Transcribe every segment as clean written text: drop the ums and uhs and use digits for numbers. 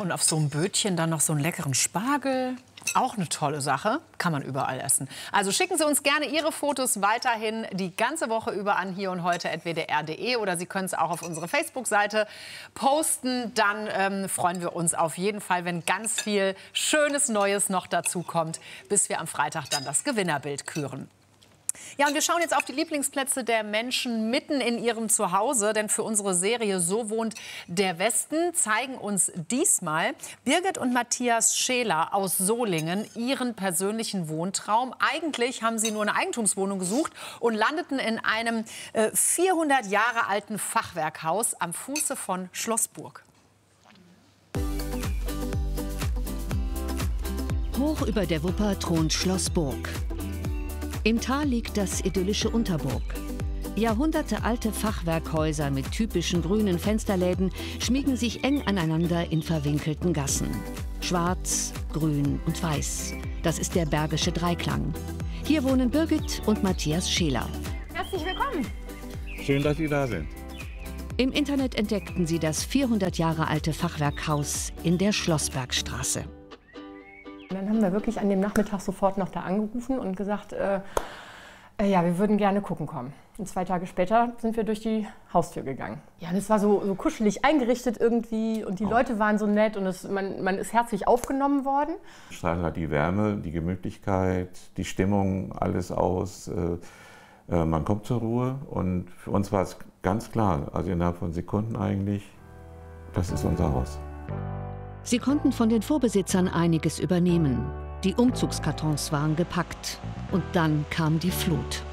und auf so einem Bötchen dann noch so einen leckeren Spargel. Auch eine tolle Sache, kann man überall essen. Also schicken Sie uns gerne Ihre Fotos weiterhin die ganze Woche über an hier-und-heute@wdr.de oder Sie können es auch auf unsere Facebook-Seite posten. Dann freuen wir uns auf jeden Fall, wenn ganz viel Schönes Neues noch dazu kommt, bis wir am Freitag dann das Gewinnerbild küren. Ja, und wir schauen jetzt auf die Lieblingsplätze der Menschen mitten in ihrem Zuhause. Denn für unsere Serie So wohnt der Westen zeigen uns diesmal Birgit und Matthias Scheler aus Solingen ihren persönlichen Wohntraum. Eigentlich haben sie nur eine Eigentumswohnung gesucht und landeten in einem 400 Jahre alten Fachwerkhaus am Fuße von Schlossburg. Hoch über der Wupper thront Schlossburg. Im Tal liegt das idyllische Unterburg. Jahrhundertealte Fachwerkhäuser mit typischen grünen Fensterläden schmiegen sich eng aneinander in verwinkelten Gassen. Schwarz, Grün und Weiß. Das ist der Bergische Dreiklang. Hier wohnen Birgit und Matthias Scheler. Herzlich willkommen. Schön, dass Sie da sind. Im Internet entdeckten sie das 400 Jahre alte Fachwerkhaus in der Schlossbergstraße. Dann haben wir wirklich an dem Nachmittag sofort noch da angerufen und gesagt, ja, wir würden gerne gucken kommen. Und 2 Tage später sind wir durch die Haustür gegangen. Ja, und es war so kuschelig eingerichtet irgendwie und die Leute waren so nett und man ist herzlich aufgenommen worden. Strahlt halt die Wärme, die Gemütlichkeit, die Stimmung, alles aus. Man kommt zur Ruhe und für uns war es ganz klar, also innerhalb von Sekunden eigentlich, das ist unser Haus. Sie konnten von den Vorbesitzern einiges übernehmen. Die Umzugskartons waren gepackt. Und dann kam die Flut.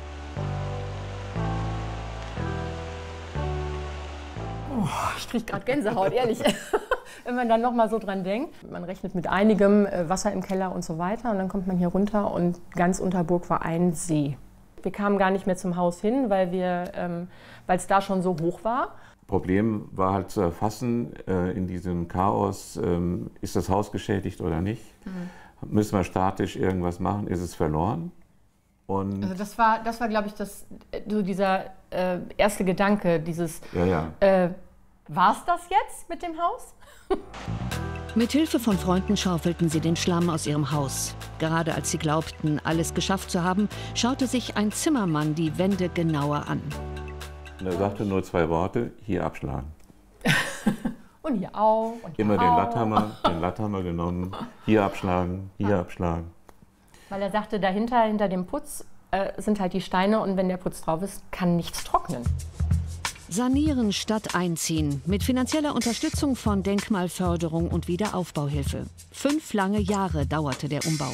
Oh, ich kriege gerade Gänsehaut, ehrlich. Wenn man dann noch mal so dran denkt. Man rechnet mit einigem Wasser im Keller und so weiter. Und dann kommt man hier runter und ganz Unterburg war ein See. Wir kamen gar nicht mehr zum Haus hin, weil es da schon so hoch war. Problem war halt zu erfassen, in diesem Chaos, ist das Haus geschädigt oder nicht? Mhm. Müssen wir statisch irgendwas machen? Ist es verloren? Und also das war glaube ich, dieser erste Gedanke, dieses, war es das jetzt mit dem Haus? Mit Hilfe von Freunden schaufelten sie den Schlamm aus ihrem Haus. Gerade als sie glaubten, alles geschafft zu haben, schaute sich ein Zimmermann die Wände genauer an. Und er sagte nur 2 Worte, hier abschlagen. Und hier auch. Und hier immer auch. Den Latthammer genommen, hier abschlagen, hier abschlagen. Weil er sagte, hinter dem Putz sind halt die Steine und wenn der Putz drauf ist, kann nichts trocknen. Sanieren statt einziehen. Mit finanzieller Unterstützung von Denkmalförderung und Wiederaufbauhilfe. 5 lange Jahre dauerte der Umbau.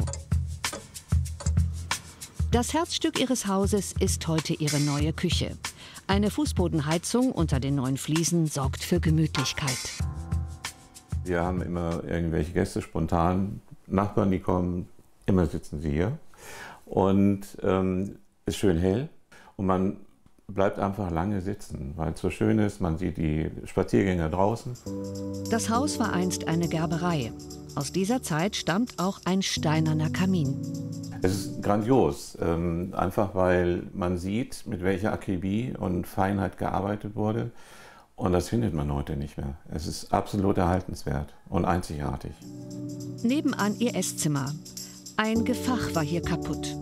Das Herzstück ihres Hauses ist heute ihre neue Küche. Eine Fußbodenheizung unter den neuen Fliesen sorgt für Gemütlichkeit. Wir haben immer irgendwelche Gäste, spontan, Nachbarn, die kommen, immer sitzen sie hier. Und ist schön hell und man bleibt einfach lange sitzen, weil es so schön ist, man sieht die Spaziergänger draußen. Das Haus war einst eine Gerberei. Aus dieser Zeit stammt auch ein steinerner Kamin. Es ist grandios, einfach weil man sieht, mit welcher Akribie und Feinheit gearbeitet wurde. Und das findet man heute nicht mehr. Es ist absolut erhaltenswert und einzigartig. Nebenan ihr Esszimmer. Ein Gefach war hier kaputt.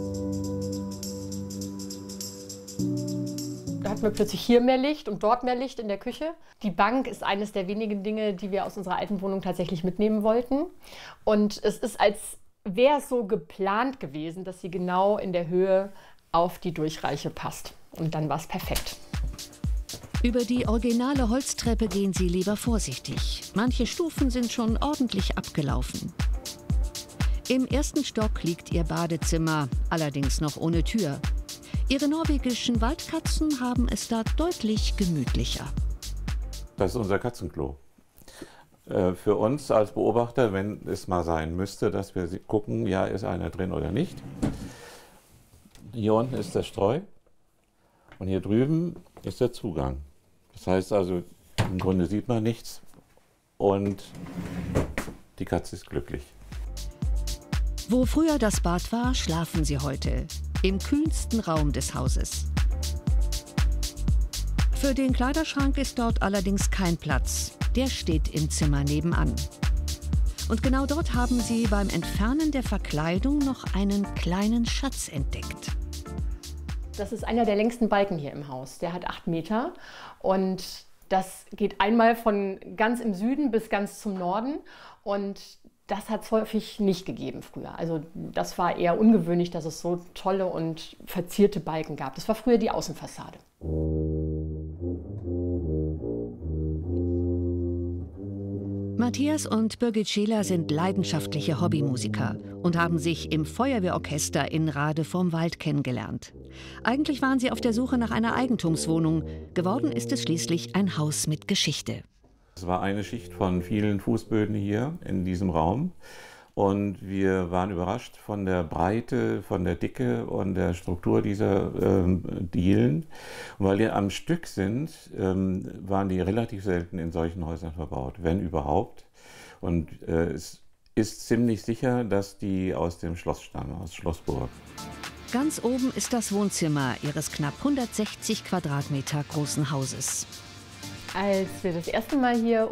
Da hatten wir plötzlich hier mehr Licht und dort mehr Licht in der Küche. Die Bank ist eines der wenigen Dinge, die wir aus unserer alten Wohnung tatsächlich mitnehmen wollten. Und es ist, als wäre es so geplant gewesen, dass sie genau in der Höhe auf die Durchreiche passt. Und dann war es perfekt. Über die originale Holztreppe gehen sie lieber vorsichtig. Manche Stufen sind schon ordentlich abgelaufen. Im 1. Stock liegt ihr Badezimmer, allerdings noch ohne Tür. Ihre norwegischen Waldkatzen haben es da deutlich gemütlicher. Das ist unser Katzenklo. Für uns als Beobachter, wenn es mal sein müsste, dass wir gucken, ja, ist einer drin oder nicht. Hier unten ist der Streu und hier drüben ist der Zugang. Das heißt also, im Grunde sieht man nichts und die Katze ist glücklich. Wo früher das Bad war, schlafen sie heute. Im kühlsten Raum des Hauses. Für den Kleiderschrank ist dort allerdings kein Platz. Der steht im Zimmer nebenan. Und genau dort haben sie beim Entfernen der Verkleidung noch einen kleinen Schatz entdeckt. Das ist einer der längsten Balken hier im Haus. Der hat 8 Meter und das geht einmal von ganz im Süden bis ganz zum Norden. Und das hat es häufig nicht gegeben früher. Also das war eher ungewöhnlich, dass es so tolle und verzierte Balken gab. Das war früher die Außenfassade. Matthias und Birgit Scheler sind leidenschaftliche Hobbymusiker und haben sich im Feuerwehrorchester in Rade vorm Wald kennengelernt. Eigentlich waren sie auf der Suche nach einer Eigentumswohnung. Geworden ist es schließlich ein Haus mit Geschichte. Es war eine Schicht von vielen Fußböden hier in diesem Raum. Und wir waren überrascht von der Breite, von der Dicke und der Struktur dieser Dielen. Und weil die am Stück sind, waren die relativ selten in solchen Häusern verbaut, wenn überhaupt. Und es ist ziemlich sicher, dass die aus dem Schloss stammen, aus Schlossburg. Ganz oben ist das Wohnzimmer ihres knapp 160 Quadratmeter großen Hauses. Als wir das erste Mal hier